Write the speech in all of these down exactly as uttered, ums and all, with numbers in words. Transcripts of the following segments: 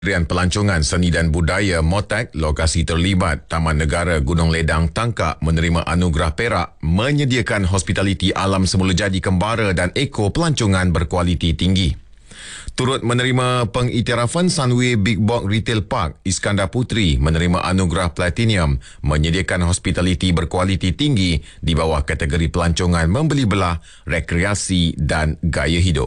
Kementerian Pelancongan Seni dan Budaya MOTAK, lokasi terlibat Taman Negara Gunung Ledang Tangkak menerima anugerah perak menyediakan hospitaliti alam semula jadi kembara dan eko pelancongan berkualiti tinggi. Turut menerima pengiktirafan Sunway Big Box Retail Park, Iskandar Puteri menerima anugerah Platinum menyediakan hospitaliti berkualiti tinggi di bawah kategori pelancongan membeli belah, rekreasi dan gaya hidup.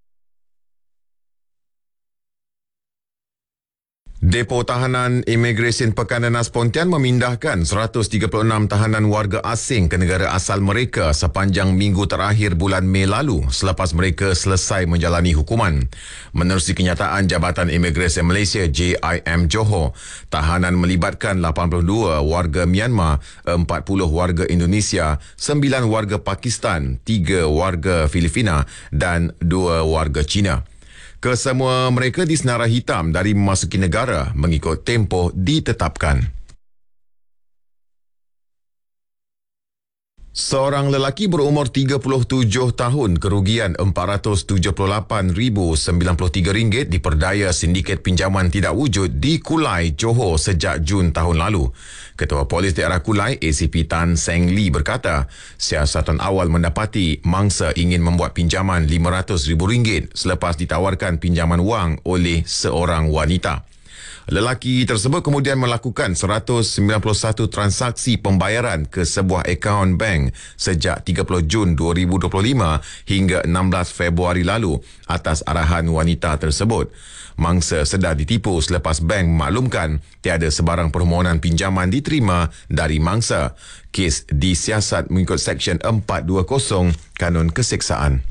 Depo Tahanan Imigresen Pekanbaran Pontian memindahkan seratus tiga puluh enam tahanan warga asing ke negara asal mereka sepanjang minggu terakhir bulan Mei lalu selepas mereka selesai menjalani hukuman. Menerusi kenyataan Jabatan Imigresen Malaysia J I M Johor, tahanan melibatkan lapan puluh dua warga Myanmar, empat puluh warga Indonesia, sembilan warga Pakistan, tiga warga Filipina dan dua warga Cina. Kesemua mereka disenara hitam dari memasuki negara mengikut tempoh ditetapkan. Seorang lelaki berumur tiga puluh tujuh tahun kerugian empat ratus tujuh puluh lapan ribu sembilan puluh tiga ringgit diperdaya sindiket pinjaman tidak wujud di Kulai, Johor sejak Jun tahun lalu. Ketua Polis Daerah Kulai A C P Tan Seng Lee berkata, siasatan awal mendapati mangsa ingin membuat pinjaman lima ratus ribu ringgit selepas ditawarkan pinjaman wang oleh seorang wanita. Lelaki tersebut kemudian melakukan seratus sembilan puluh satu transaksi pembayaran ke sebuah akaun bank sejak tiga puluh Jun dua ribu dua puluh lima hingga enam belas Februari lalu atas arahan wanita tersebut. Mangsa sedar ditipu selepas bank memaklumkan tiada sebarang permohonan pinjaman diterima dari mangsa. Kes disiasat mengikut Seksyen empat dua kosong Kanun Keseksaan.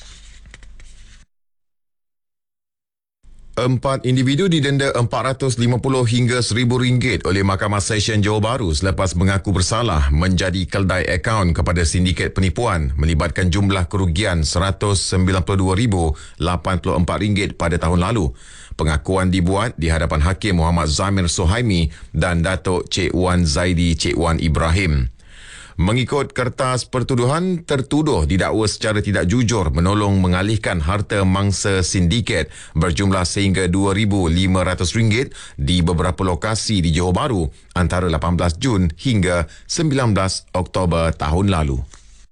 Empat individu didenda empat ratus lima puluh hingga seribu ringgit oleh Mahkamah Session Johor Bahru selepas mengaku bersalah menjadi keldai akaun kepada sindiket penipuan melibatkan jumlah kerugian seratus sembilan puluh dua ribu lapan puluh empat ringgit pada tahun lalu. Pengakuan dibuat di hadapan Hakim Muhammad Zamir Sohaimi dan Datuk Cik Wan Zaidi Cik Wan Ibrahim. Mengikut kertas pertuduhan, tertuduh didakwa secara tidak jujur menolong mengalihkan harta mangsa sindiket berjumlah sehingga dua ribu lima ratus ringgit di beberapa lokasi di Johor Bahru antara lapan belas Jun hingga sembilan belas Oktober tahun lalu.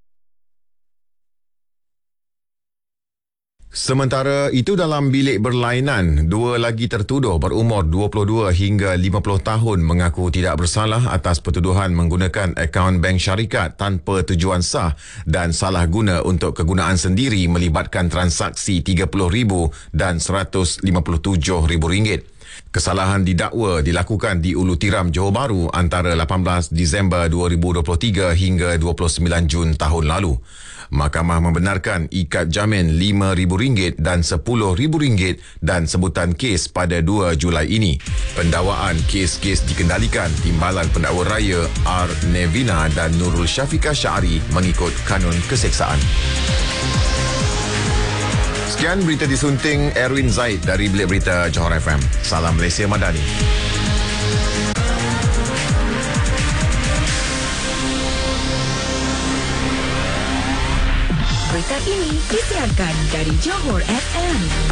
Sementara itu dalam bilik berlainan, dua lagi tertuduh berumur dua puluh dua hingga lima puluh tahun mengaku tidak bersalah atas pertuduhan menggunakan akaun bank syarikat tanpa tujuan sah dan salah guna untuk kegunaan sendiri melibatkan transaksi tiga puluh ribu dan seratus lima puluh tujuh ribu ringgit. Kesalahan didakwa dilakukan di Ulu Tiram, Johor Bahru antara lapan belas Disember dua ribu dua puluh tiga hingga dua puluh sembilan Jun tahun lalu. Mahkamah membenarkan ikat jamin lima ribu ringgit dan sepuluh ribu ringgit dan sebutan kes pada dua Julai ini. Pendawaan kes-kes dikendalikan Timbalan Pendakwa Raya R. Nevina dan Nurul Syafiqah Syari mengikut Kanun Keseksaan. Sekian berita disunting Erwin Zaid dari Bilik Berita Johor F M. Salam Malaysia Madani. Berita ini disiarkan dari Johor F M.